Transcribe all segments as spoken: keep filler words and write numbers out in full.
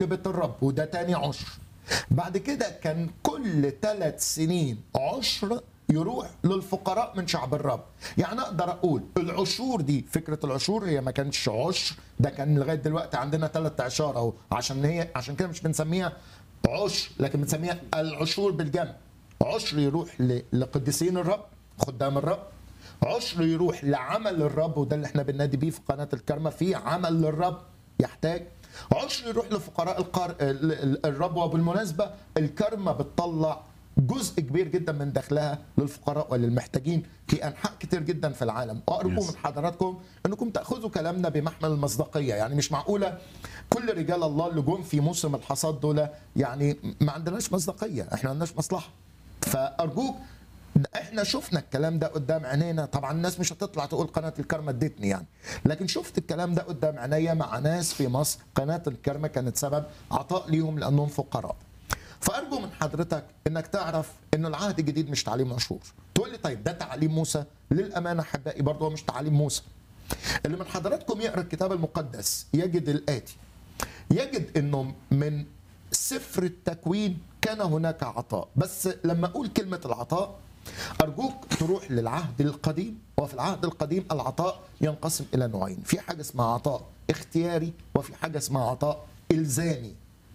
بيت الرب، وده تاني عشر. بعد كده كان كل ثلاث سنين عشر يروح للفقراء من شعب الرب. يعني اقدر اقول العشور دي، فكره العشور هي ما كانش عشر، ده كان لغايه دلوقتي عندنا ثلاث اعشار اهو، عشان هي عشان كده مش بنسميها عشر لكن بنسميها العشور بالجمع. عشر يروح ل- لقديسين الرب، خدام الرب. عشر يروح لعمل الرب، وده اللي احنا بننادي بيه في قناه الكرمه، في عمل للرب يحتاج. عشر يروح لفقراء القار... ال- ال- الرب. وبالمناسبه الكرمه بتطلع جزء كبير جدا من دخلها للفقراء وللمحتاجين في انحاء كتير جدا في العالم. وارجو Yes. من حضراتكم انكم تاخذوا كلامنا بمحمل المصداقيه. يعني مش معقوله كل رجال الله اللي جم في موسم الحصاد دول يعني ما عندناش مصداقيه، احنا ما عندناش مصلحه. فارجوك، احنا شفنا الكلام ده قدام عينينا. طبعا الناس مش هتطلع تقول قناه الكرمه ادتني يعني، لكن شفت الكلام ده قدام عينيا مع ناس في مصر. قناه الكرمه كانت سبب عطاء ليهم لانهم فقراء. فارجو من حضرتك انك تعرف ان العهد الجديد مش تعليم عاشور. تقول لي طيب ده تعليم موسى؟ للامانه احبائي برضه هو مش تعليم موسى. اللي من حضراتكم يقرا الكتاب المقدس يجد الاتي، يجد انه من سفر التكوين كان هناك عطاء. بس لما اقول كلمه العطاء ارجوك تروح للعهد القديم. وفي العهد القديم العطاء ينقسم الى نوعين، في حاجه اسمها عطاء اختياري وفي حاجه اسمها عطاء الزامي.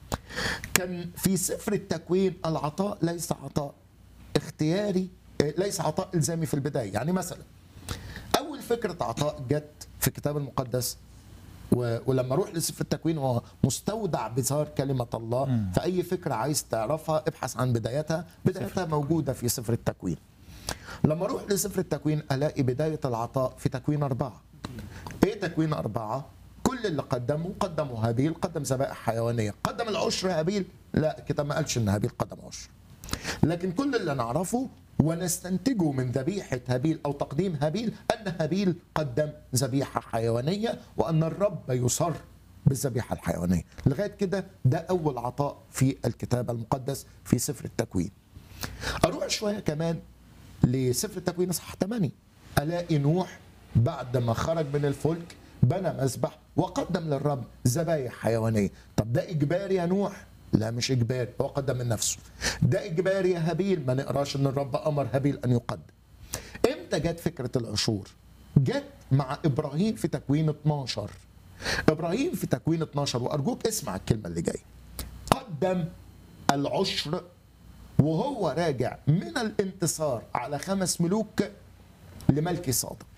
كان في سفر التكوين العطاء ليس عطاء اختياري، ليس عطاء الزامي في البدايه. يعني مثلا اول فكره عطاء جت في الكتاب المقدس، و- ولما اروح لسفر التكوين هو مستودع بظهر كلمه الله. مم. فاي فكره عايز تعرفها ابحث عن بدايتها، بدايتها موجوده في سفر التكوين. لما اروح لسفر التكوين الاقي بدايه العطاء في تكوين اربعه. ايه تكوين اربعه؟ كل اللي قدموا قدموا هابيل، قدم ذبائح حيوانيه. قدم العشر هابيل؟ لا، الكتاب ما قالش ان هابيل قدم عشر. لكن كل اللي نعرفه ونستنتجه من ذبيحة هابيل أو تقديم هابيل أن هابيل قدم ذبيحة حيوانية وأن الرب يصر بالذبيحة الحيوانية. لغاية كده ده أول عطاء في الكتاب المقدس في سفر التكوين. أروح شوية كمان لسفر التكوين اصحاح ثمانية، ألاقي نوح بعد ما خرج من الفلك بنى مذبح وقدم للرب ذبايح حيوانية. طب ده إجباري يا نوح؟ لا مش إجباري، هو قدم من نفسه. ده إجباري يا هابيل؟ ما نقراش إن الرب أمر هابيل أن يقدم. إمتى جت فكرة العشور؟ جت مع إبراهيم في تكوين اتناشر. إبراهيم في تكوين اتناشر، وأرجوك اسمع الكلمة اللي جاية، قدم العشر وهو راجع من الانتصار على خمس ملوك لملكي صادق.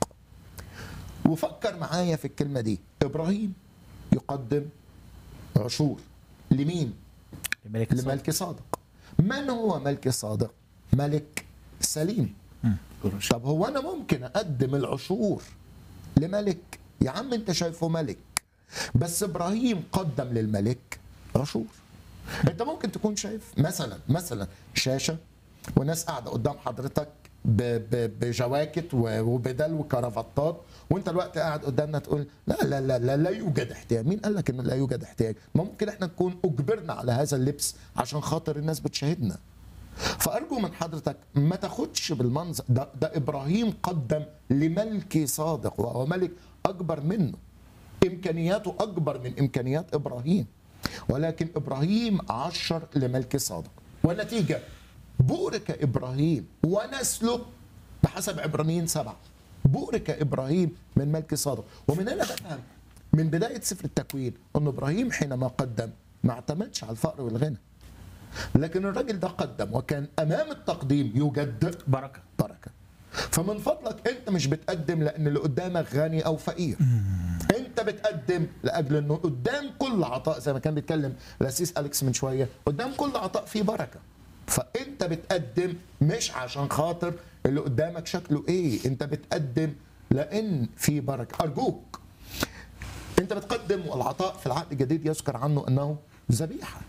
وفكر معايا في الكلمة دي، إبراهيم يقدم عشور لمين؟ لملك الصالح. لملك صادق. من هو ملك صادق؟ ملك سليم. مم. قرش. طب هو أنا ممكن أقدم العشور لملك؟ يا عم أنت شايفه ملك، بس إبراهيم قدم للملك عشور. أنت ممكن تكون شايف مثلا مثلا شاشة وناس قاعدة قدام حضرتك ب- ب- بجواكت و- وبدل وكرافتات، وانت الوقت قاعد قدامنا تقول لا لا لا لا, لا يوجد احتياج. مين قال لك انه لا يوجد احتياج؟ ما ممكن احنا نكون اجبرنا على هذا اللبس عشان خاطر الناس بتشاهدنا. فارجو من حضرتك ما تاخدش بالمنظر ده. ده ابراهيم قدم لملك صادق وهو ملك اكبر منه، امكانياته اكبر من امكانيات ابراهيم، ولكن ابراهيم عشر لملك صادق. والنتيجه بورك ابراهيم ونسله بحسب عبرانيين سبعه. بورك ابراهيم من ملك صادق. ومن هنا بفهم من بدايه سفر التكوين ان ابراهيم حينما قدم ما اعتمدش على الفقر والغنى، لكن الراجل ده قدم وكان امام التقديم يوجد بركه. بركه. فمن فضلك انت مش بتقدم لان اللي قدامك غني او فقير، انت بتقدم لاجل انه قدام كل عطاء، زي ما كان بيتكلم الاسيس اليكس من شويه، قدام كل عطاء فيه بركه. فانت بتقدم مش عشان خاطر اللي قدامك شكله ايه، انت بتقدم لان في بركه. ارجوك انت بتقدم، والعطاء في العهد الجديد يذكر عنه انه ذبيحه.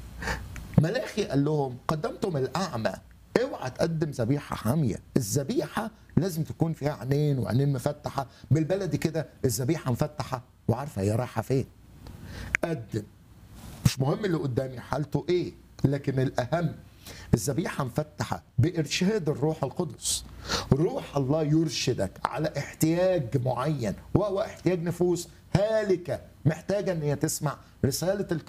ملاخي قال لهم قدمتم الاعمى، اوعى تقدم ذبيحه حاميه. الذبيحه لازم تكون فيها عينين وعينين مفتحه، بالبلدي كده الذبيحه مفتحه وعارفه هي رايحه فين. قدم، مش مهم اللي قدامي حالته ايه، لكن الاهم الذبيحه مفتحه بارشاد الروح القدس. روح الله يرشدك على احتياج معين، وهو احتياج نفوس هالكه محتاجه ان هي تسمع رساله الكرم